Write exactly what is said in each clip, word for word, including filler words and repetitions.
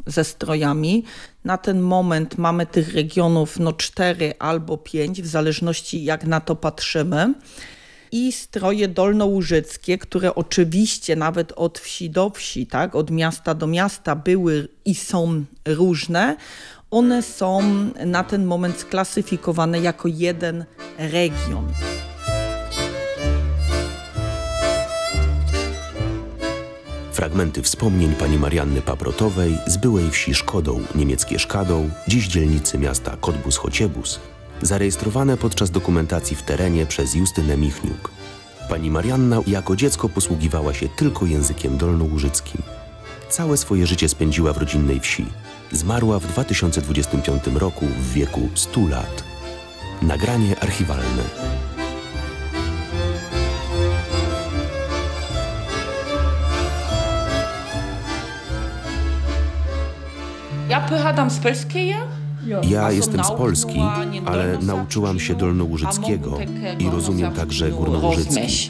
ze strojami. Na ten moment mamy tych regionów no cztery albo pięć, w zależności jak na to patrzymy. I stroje dolnołużyckie, które oczywiście nawet od wsi do wsi, tak, od miasta do miasta były i są różne, one są na ten moment sklasyfikowane jako jeden region. Fragmenty wspomnień pani Marianny Paprotowej z byłej wsi Szkodoł, niemieckie Szkadoł, dziś dzielnicy miasta Cottbus-Chociebus, zarejestrowane podczas dokumentacji w terenie przez Justynę Michniuk. Pani Marianna jako dziecko posługiwała się tylko językiem dolnołużyckim. Całe swoje życie spędziła w rodzinnej wsi. Zmarła w dwa tysiące dwudziestym piątym roku w wieku stu lat. Nagranie archiwalne. Ja pochodzam z Polski. Ja jestem z Polski, ale nauczyłam się dolnołużyckiego i rozumiem także górnołużycki.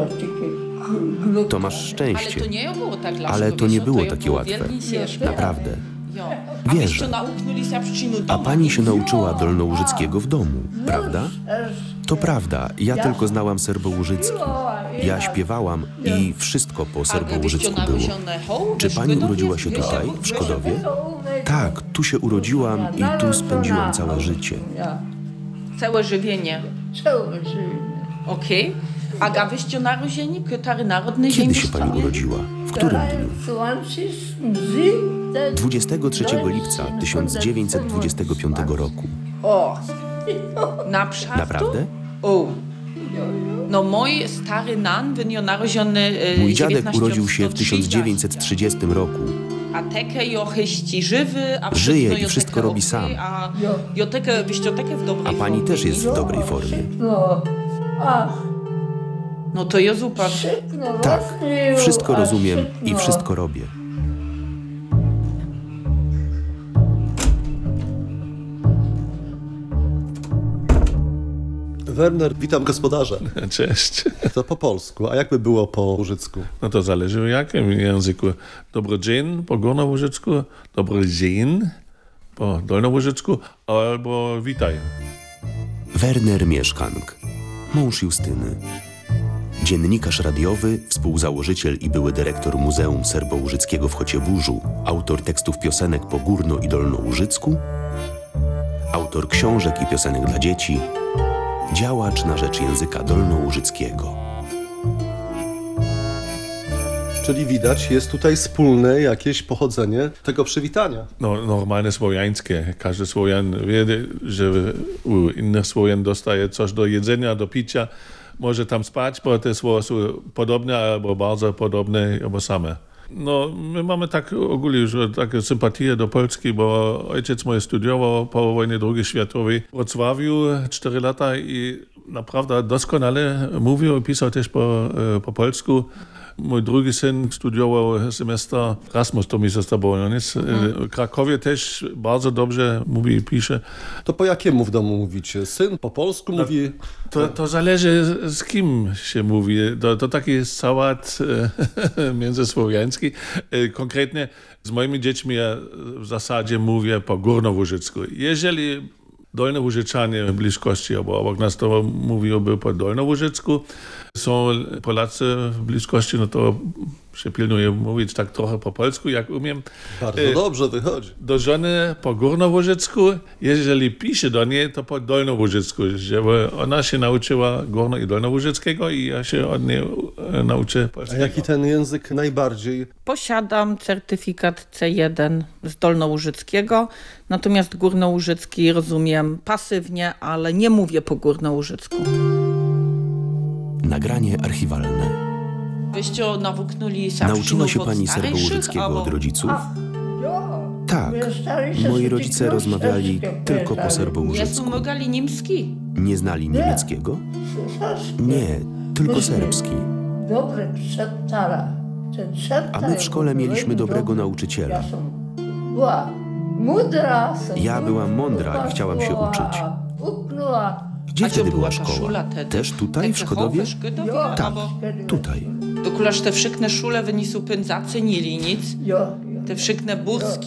To masz szczęście, ale to nie było takie łatwe. Naprawdę. Wierzę. A pani się nauczyła dolnołużyckiego w domu, prawda? To prawda, ja tylko znałam serbołużycki. Ja śpiewałam i wszystko po serbołużycku było. Czy pani urodziła się tutaj, w Szkodowie? Tak, tu się urodziłam i tu spędziłam całe życie. Całe żywienie. Całe żywienie. Okej. A gawyście narodzeni, Kytary Narodnej Kiedy się pani urodziła? W którym dniu? dwudziestego trzeciego lipca tysiąc dziewięćset dwudziestego piątego roku. O! Naprawdę? O. No mój stary nan, był narodziony Mój dziadek urodził się w tysiąc dziewięćset trzydziestym roku. A teke jocheści żywy, a żyje i wszystko robi sam. A jotekę, wyściotekę w dobrej A pani formie. też jest w dobrej formie. No, ach, No to ja zupa. Tak, wszystko rozumiem i wszystko robię. Werner, witam gospodarza. Cześć. To po polsku, a jakby było po łużycku? No to zależy w jakim języku. Dobry dzień po górnołużycku, dobry dzień po dolnołużycku, albo witaj. Werner Mieszkank, mąż Justyny. Dziennikarz radiowy, współzałożyciel i były dyrektor Muzeum Serbołużyckiego w Chocieburzu, autor tekstów piosenek po górno- i dolnołużycku, autor książek i piosenek dla dzieci, działacz na rzecz języka dolnołużyckiego. Czyli widać, jest tutaj wspólne jakieś pochodzenie tego przywitania. No, normalne słowiańskie. Każdy Słowian wie, że u innych Słowian dostaje coś do jedzenia, do picia. Może tam spać, bo te słowa są podobne albo bardzo podobne, albo same. No, my mamy tak ogólnie już takie sympatie do Polski, bo ojciec mój studiował po wojnie drugiej światowej w Wrocławiu cztery lata i naprawdę doskonale mówił i pisał też po, po polsku. Mój drugi syn studiował semestr Erasmus, to mi zostało. W Krakowie też bardzo dobrze mówi i pisze. To po jakiemu w domu mówicie? Syn po polsku mówi? To, to zależy z kim się mówi. To, to taki jest sałat międzysłowiański. Konkretnie z moimi dziećmi ja w zasadzie mówię po górnołużycku. Jeżeli Dolnołużyczanie w bliskości albo obok nas to mówiłoby po dolnołużycku. Są Polacy w bliskości, no to się pilnuję mówić tak trochę po polsku, jak umiem. Bardzo dobrze wychodzi. Do żony po górnołużycku, jeżeli pisze do niej, to po dolnołużycku, żeby ona się nauczyła górno- i dolnołużyckiego i ja się od niej nauczę polskiego. A jaki ten język najbardziej? Posiadam certyfikat C jeden z dolnołużyckiego, natomiast górnołużycki rozumiem pasywnie, ale nie mówię po górnołużycku. Nagranie archiwalne. Wyście nawuknuli Nauczyła się pani serbołużyckiego od rodziców? Tak. Moi rodzice rozmawiali tylko po Nie serbołużycku. są mogali niemski. Nie znali niemieckiego? Nie, tylko serbski. Dobry przetara. A my w szkole mieliśmy dobrego nauczyciela. Była mądra. Ja byłam mądra i chciałam się uczyć. Gdzie A wtedy co była była ta szkoła? szula wtedy? Też tutaj, w Szkodowie? Tak, tutaj. To kulaż te wszykne szule wy nisu pędzacy nili nic. Jo, Te wszykne burskie